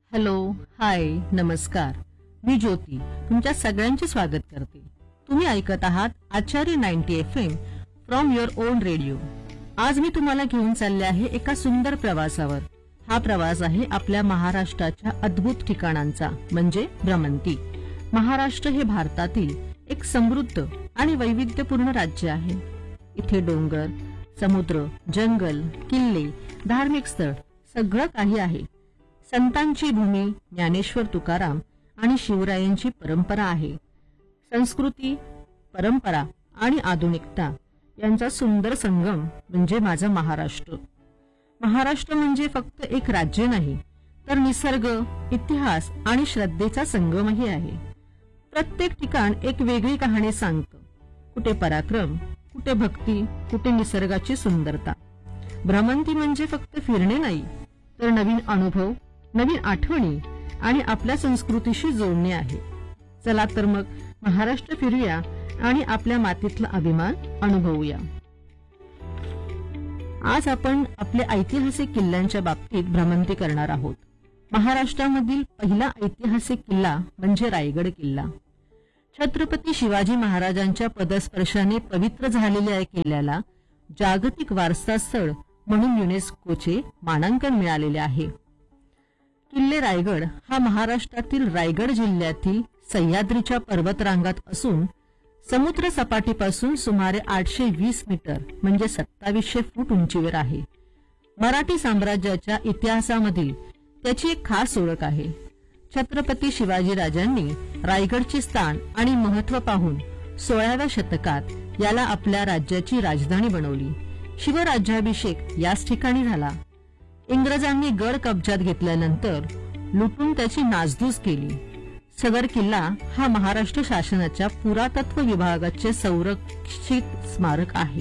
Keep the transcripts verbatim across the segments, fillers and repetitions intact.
Hello, हाय, नमस्कार. मी ज्योती तुमच्या सगळ्यांचे स्वागत करते. तुम्ही ऐकत आहात आचार्य ninety F am from your on radio. आज मी तुम्हाला घेऊन चालले आहे एका सुंदर प्रवासावर. हा प्रवास आहे आपल्या महाराष्ट्राच्या अद्भुत ठिकाणांचा, म्हणजे भ्रमंती. महाराष्ट्र हे भारतातील एक समृद्ध आणि वैविध्यपूर्ण राज्य आहे. इथे डोंगर, समुद्र, जंगल, किल्ले, धार्मिक स्थळ सगळं काही आहे. संतांची भूमी, ज्ञानेश्वर तुकाराम आणि शिवरायांची परंपरा आहे. संस्कृती, परंपरा आणि आधुनिकता यांचा सुंदर संगम म्हणजे माझा महाराष्ट्र. महाराष्ट्र म्हणजे फक्त एक राज्य नाही, तर निसर्ग, इतिहास आणि श्रद्धेचा संगमही आहे. प्रत्येक ठिकाण एक वेगळी कहाणी सांगतं. कुठे पराक्रम, कुठे भक्ती, कुठे निसर्गाची सुंदरता. भ्रमंती म्हणजे फक्त फिरणे नाही, तर नवीन अनुभव, नवीन आठवणी आणि आपल्या संस्कृतीशी जोडणे आहे. चला तर मग महाराष्ट्र फिरूया आणि आपल्या मातीतला अभिमान अनुभवूया. आज आपण आपल्या ऐतिहासिक किल्ल्यांच्या बाबतीत भ्रमंती करणार आहोत. महाराष्ट्रामधील पहिला ऐतिहासिक किल्ला म्हणजे रायगड किल्ला. छत्रपती शिवाजी महाराजांच्या पदस्पर्शाने पवित्र झालेल्या या किल्ल्याला जागतिक वारसा स्थळ म्हणून युनेस्कोचे मानांकन मिळालेले आहे. किल्ले रायगड हा महाराष्ट्रातील रायगड जिल्ह्यातील सह्याद्रीच्या पर्वतरांगात असून समुद्र सपाटीपासून सुमारे आठशे वीस मीटर म्हणजे सत्तावीसशे फूट उंचीवर आहे. मराठी साम्राज्याच्या इतिहासामधील त्याची एक खास ओळख आहे. छत्रपती शिवाजीराजांनी रायगडचे स्थान आणि महत्त्व पाहून सोळाव्या शतकात याला आपल्या राज्याची राजधानी बनवली. शिवराज्याभिषेक याच ठिकाणी झाला. इंग्रजांनी गड कब्जात घेतल्यानंतर लुटून त्याची नासधूस केली. सदर किल्ला हा महाराष्ट्र शासनाच्या पुरातत्व विभागाचे संरक्षित स्मारक आहे.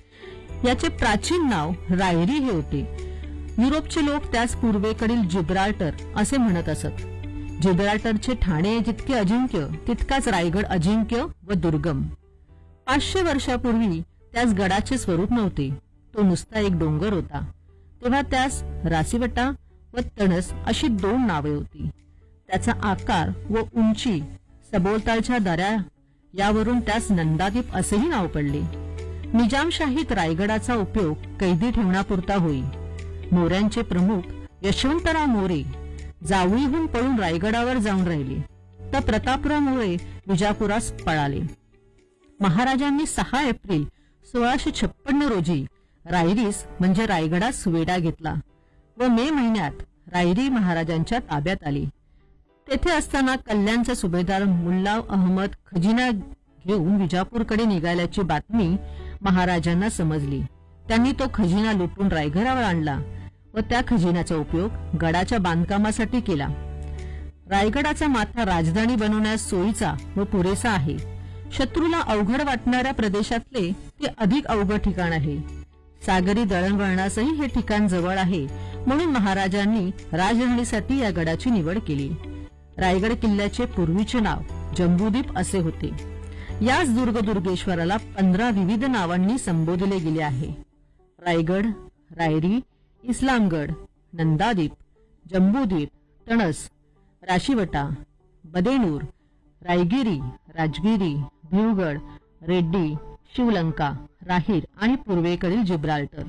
याचे प्राचीन नाव रायरी हे होते. युरोपचे लोक त्यास पूर्वेकडील जिब्राल्टर असे म्हणत असत. जिब्राल्टरचे ठाणे जितके अजिंक्य, तितकाच रायगड अजिंक्य व दुर्गम. पाचशे वर्षापूर्वी त्यास गडाचे स्वरूप नव्हते. तो नुसता एक डोंगर होता. तेव्हा त्यास रासीवटा व तणस अशी दोन नावे होती. त्याचा आकार व उंची, सभोवतालच्या दऱ्या यावरून त्यास नंदादीप असेही नाव पडले. निजामशाहीत रायगडाचा उपयोग कैदी ठेवण्यापुरता होई. मोऱ्यांचे प्रमुख यशवंतराव मोरे जावळीहून पळून रायगडावर जाऊन राहिले, तर प्रतापराव विजापुरास पळाले. महाराजांनी सहा एप्रिल सोळाशे छप्पन्न रोजी रायरीस म्हणजे रायगडास वेढा घेतला व मे महिन्यात रायरी महाराजांच्या ताब्यात आली. तेथे असताना कल्याणचा सुभेदार मुल्ला अहमद खजिना घेऊन विजापूरकडे निघाल्याची बातमी महाराजांना समजली. त्यांनी तो खजिना लुटून रायगडावर आणला व त्या खजिन्याचा उपयोग गडाच्या बांधकामासाठी केला. रायगडाचा माथा राजधानी बनवण्यास सोयीचा व पुरेसा आहे. शत्रूला अवघड वाटणाऱ्या प्रदेशातले ते अधिक अवघड ठिकाण आहे. सागरी दळणवळणासही हे ठिकाण जवळ आहे, म्हणून महाराजांनी राजधानीसाठी या गडाची निवड केली. रायगड किल्ल्याचे पूर्वीचे नाव जंबूद्वीप असे होते. याच दुर्ग दुर्गेश्वराला पंधरा विविध नावांनी संबोधले गेले आहे. रायगड, रायरी, इस्लामगड, नंदादीप, जंबूद्वीप, तणस, राशीवटा, बदेनूर, रायगिरी, राजगिरी, भिवगड, रेड्डी, शिवलंका, राहीर आणि पूर्वेकडील जिब्राल्टर.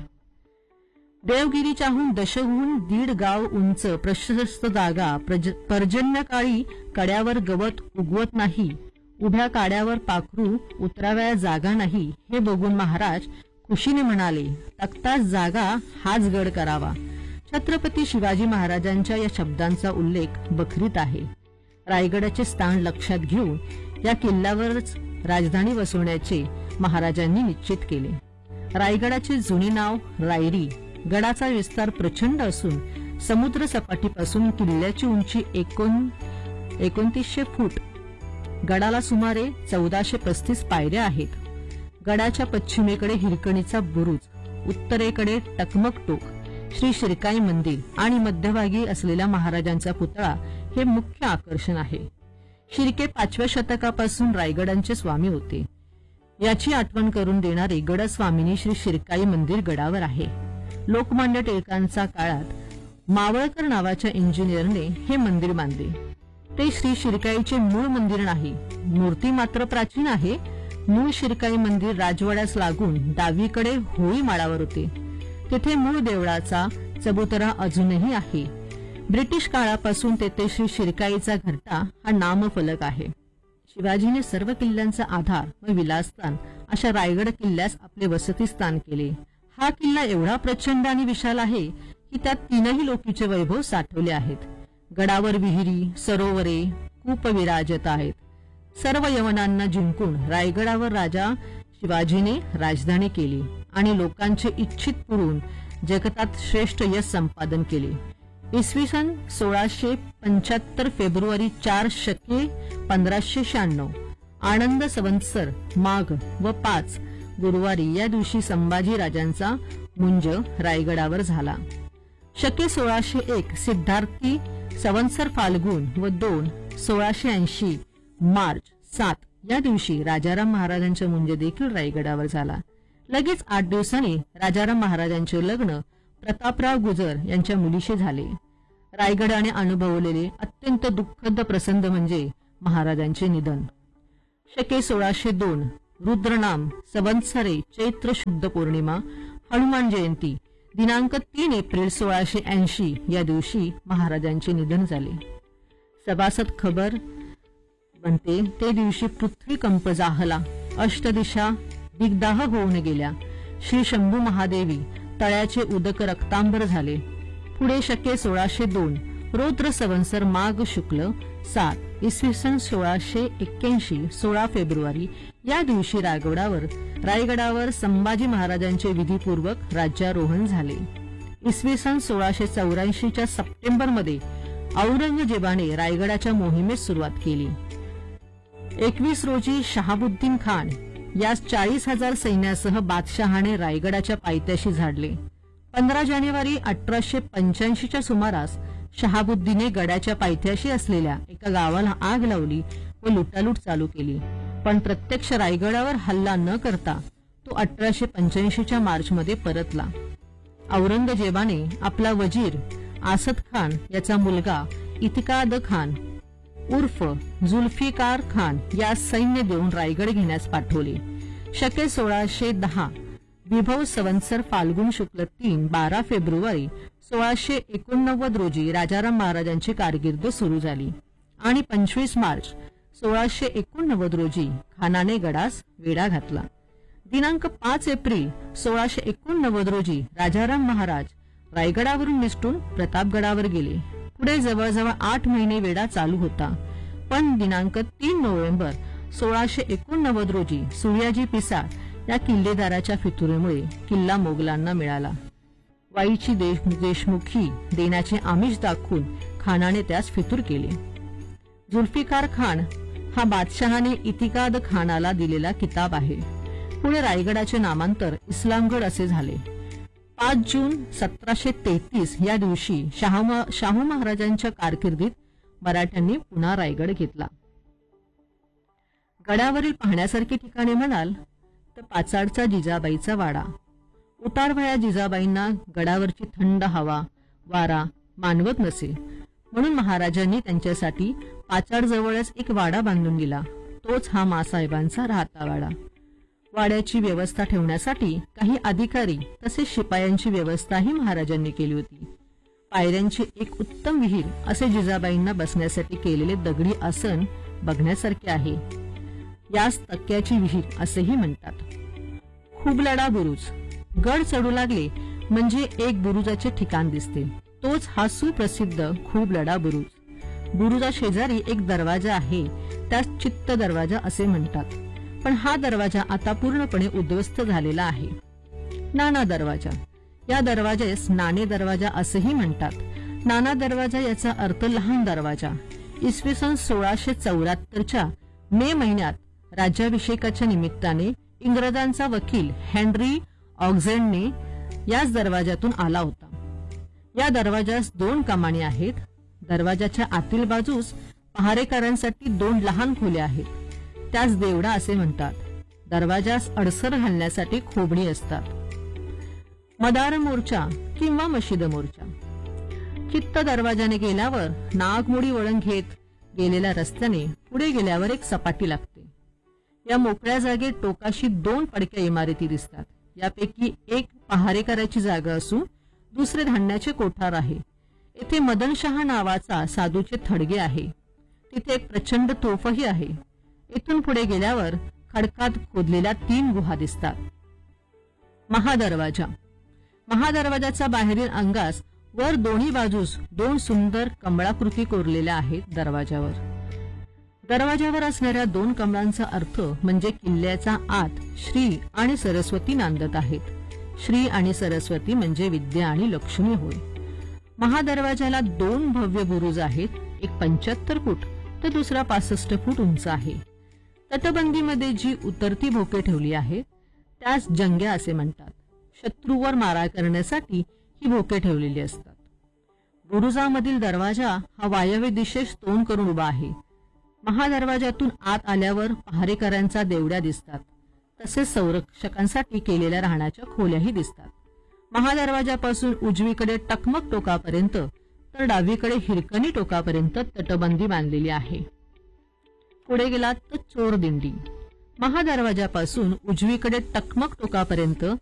देवगिरीच्याहून दशहून दीड गाव उंच प्रशस्त जागा, पर्जन्यकाळी कड्यावर गवत उगवत नाही, उभ्या काड्यावर पाखरू उतराव्या जागा नाही, हे बघून महाराज खुशीने म्हणाले, तक्ताच जागा हाच गड करावा. छत्रपती शिवाजी महाराजांच्या या शब्दांचा उल्लेख बखरीत आहे. रायगडाचे स्थान लक्षात घेऊन या किल्ल्यावरच राजधानी वसवण्याचे महाराजांनी निश्चित केले. रायगडाचे जुने नाव रायरी. गडाचा विस्तार प्रचंड असून समुद्र सपाटीपासून किल्ल्याची उंची एकोण एकोणतीसशे फूट. गडाला सुमारे चौदाशे पस्तीस पायऱ्या आहेत. गडाच्या पश्चिमेकडे हिरकणीचा बुरुज, उत्तरेकडे टकमक टोक, श्री शिरकाई मंदिर आणि मध्यभागी असलेला महाराजांचा पुतळा हे मुख्य आकर्षण आहे. शिर्के पाचव्या शतकापासून रायगडांचे स्वामी होते. याची आठवण करून देणारे गडस्वामिनी श्री शिरकाई मंदिर गडावर आहे. लोकमान्य टिळकांच्या काळात मावळकर नावाच्या इंजिनियरने हे मंदिर बांधले. ते श्री शिरकाईचे मूळ मंदिर नाही. मूर्ती मात्र प्राचीन आहे. मूळ शिरकाई मंदिर राजवाड्यास लागून डावीकडे होळी माळावर होते. तेथे मूळ देवळाचा चबुतरा अजूनही आहे. ब्रिटिश काळापासून तेथे श्री शिरकाईचा घरटा हा नामफलक आहे. शिवाजीने सर्व किल्ल्यांचा आधार व विलासस्थान अशा रायगड किल्ल्यास आपले वसतिस्थान केले. हा किल्ला एवढा प्रचंड आणि विशाल आहे की त्यात तीनही लोकीचे वैभव साठवले आहेत. गडावर विहिरी, सरोवरे, कूप विराजत आहेत. सर्व यवनांना जिंकून रायगडावर राजा शिवाजीने राजधानी केली आणि लोकांचे इच्छित पुरून जगतात श्रेष्ठ यश संपादन केले. इसवी सन सोळाशे पंच्याहत्तर फेब्रुवारी चार शके पंधराशे शहाण्णव आनंद संवत्सर माघ व पाच गुरुवारी या दिवशी संभाजी राजांचा मुंज रायगडावर झाला. शके सोळाशे एक सिद्धार्थी संवत्सर फाल्गुन व दोन सोळाशे ऐंशी मार्च सात या दिवशी राजाराम महाराजांचा मुंज देखील रायगडावर झाला. लगेच आठ दिवसांनी राजाराम महाराजांचे लग्न प्रतापराव गुजर यांच्या मुलीशी झाले. रायगडाने अनुभवलेले अत्यंत दुःखद प्रसंग म्हणजे महाराजांचे निधन. शके सोळाशे दोन रुद्रनाम संवत्सरे चैत्र शुद्ध पौर्णिमा हनुमान जयंती दिनांक तीन एप्रिल सोळाशे ऐंशी या दिवशी महाराजांचे निधन झाले. सभासद खबर म्हणते ते दिवशी पृथ्वी कंप जाहला, अष्टदिशा दिग्दाह होऊन गेल्या. श्री शंभू महादेवी तळ्याचे उदक रक्तांबर झाले. पुढे शके सोळाशे दोन रौद्र संवत्सर माघ शुक्ल सात इसवी सन सोळाशे एक्क्याऐंशी सोळा फेब्रुवारी या दिवशी रायगडावर रायगडावर संभाजी महाराजांचे विधीपूर्वक राज्यारोहण झाले. इसवी सन सोळाशे चौऱ्याऐंशीच्या सप्टेंबरमध्ये औरंगजेबाने रायगडाच्या मोहिमेस सुरुवात केली. एकवीस रोजी शहाबुद्दीन खान यास चाळीस हजार सैन्यासह बादशहाने रायगडाच्या पायथ्याशी झाडले. पंधरा जानेवारी अठराशे पंच्याऐंशीच्या सुमारास शहाबुद्दीने गडाच्या पायथ्याशी असलेल्या एका गावाला आग लावली व लुटालूट चालू केली. पण प्रत्यक्ष रायगडावर हल्ला न करता तो अठराशे पंच्याऐंशीच्या मार्चमध्ये परतला. औरंगजेबाने आपला वजीर आसद खान याचा मुलगा इतिकाद खान उर्फ जुल्फिकार खान या सैन्य देऊन रायगड घेण्यास पाठवले. शके सोळाशे दहा विभव संवत्सर फाल्गुन शुक्ल तीन बारा फेब्रुवारी सोळाशे एकोणनव्वद रोजी राजाराम महाराजांची कारकीर्द सुरू झाली आणि पंचवीस मार्च सोळाशे एकोणनव्वद रोजी खानाने गडास वेढा घातला. दिनांक पाच एप्रिल सोळाशे एकोणनव्वद रोजी राजाराम महाराज रायगडावरून निसटून प्रतापगडावर गेले. पुढे जवळजवळ आठ महिने वेढा चालू होता. पण दिनांक तीन नोव्हेंबर सोळाशे एकोणनव्वद रोजी सूर्याजी पिसाळ या किल्लेदाराच्या फितुरीमुळे किल्ला मोगलांना मिळाला. वाईची देशमुखी देण्याचे आमिष दाखवून खानाने त्यास फितूर केले. जुल्फिकार खान हा बादशहाने इतिकाद खानाला दिलेला किताब आहे. पुढे रायगडाचे नामांतर इस्लामगड असे झाले. पाच जून सतराशे तेहतीस या दिवशी शाहू शाहू महाराजांच्या कारकिर्दीत मराठ्यांनी पुन्हा रायगड घेतला. गडावरील पाहण्यासारखी ठिकाणे म्हणाल तर पाचाडचा जिजाबाईचा वाडा. उतारवया जिजाबाईंना गडावरची थंड हवा वारा मानवत नसे म्हणून महाराजांनी त्यांच्यासाठी पाचाड जवळच एक वाडा बांधून दिला. तोच हा मासाहेबांचा राहता वाडा. वाड्याची व्यवस्था ठेवण्यासाठी काही अधिकारी तसेच शिपायांची व्यवस्थाही महाराजांनी केली होती. पायऱ्यांची एक उत्तम विहीर असे जिजाबाईंना बसण्यासाठी केलेले दगडी आसन बघण्यासारखे आहे. यास तक्क्याची विहीर असेही म्हणतात. खुबलडा बुरुज. गड चढू लागले म्हणजे एक बुरुजाचे ठिकाण दिसते. तोच हा सुप्रसिद्ध खुबलडा बुरुज. बुरुजा शेजारी एक दरवाजा आहे. त्यास चित्त दरवाजा असे म्हणतात. पण हा दरवाजा आता पूर्णपणे उद्ध्वस्त झालेला आहे. नाना दरवाजा. या दरवाजास नाणे दरवाजा असेही म्हणतात. नाना दरवाजा याचा अर्थ लहान दरवाजा. इसवी सन सोळाशे चौऱ्याहत्तरच्या मे महिन्यात राज्याभिषेकाच्या निमित्ताने इंग्रजांचा वकील हेनरी ऑक्झेंडने याच दरवाजातून आला होता. या दरवाजास दोन कमानी आहेत. दरवाजाच्या आतील बाजूस पहारेकरांसाठी दोन लहान खोल्या आहेत. त्यास देवडा असे म्हणतात. दरवाजास अडसर घालण्यासाठी खोबणी असतात. मदार मोर्चा किंवा मशिद मोर्चा. चित्त दरवाजाने गेल्यावर नागमोडी वळण घेत गेलेल्या रस्त्याने पुढे गेल्यावर एक सपाटी लागते. या मोकळ्या जागेत टोकाशी दोन पडक्या इमारती दिसतात. यापैकी एक पहारेकराची जागा असून दुसरे धान्याचे कोठार आहे. येथे मदनशहा नावाचा साधूचे थडगे आहे. तिथे एक प्रचंड तोफही आहे. इथून पुढे गेल्यावर खडकात खोदलेल्या तीन गुहा दिसतात. महादरवाजा. महादरवाजाचा बाहेरील अंगास वर दोन्ही बाजूस दोन सुंदर कमळाकृती कोरलेल्या आहेत. दरवाजावर दरवाजावर असणाऱ्या दोन कमळांचा अर्थ म्हणजे किल्ल्याचा आत श्री आणि सरस्वती नांदत आहेत. श्री आणि सरस्वती म्हणजे विद्या आणि लक्ष्मी होय. महादरवाजाला दोन भव्य बुरुज आहेत. एक पंच्याहत्तर फूट तर दुसरा पासष्ट फूट उंच आहे. तटबंदीमध्ये जी उतरती भोके ठेवली आहेत त्यास जंग्या असे म्हणतात. शत्रूवर मारा करण्यासाठी ही भोके ठेवलेली असतात. बुरुजामधील दरवाजा हा वायव्य दिशेस तोंड करून उभा आहे. महादरवाजातून आत आल्यावर पहारेकरांचा देवड्या दिसतात. तसेच संरक्षकांसाठी केलेल्या राहण्याच्या खोल्याही दिसतात. महादरवाजापासून उजवीकडे टकमक टोकापर्यंत तर डावीकडे हिरकणी टोकापर्यंत तटबंदी बांधलेली आहे. पुढे गेलात तर चोर दिंडी. महादरवाजापासून उजवीकडे टकमक टोकापर्यंत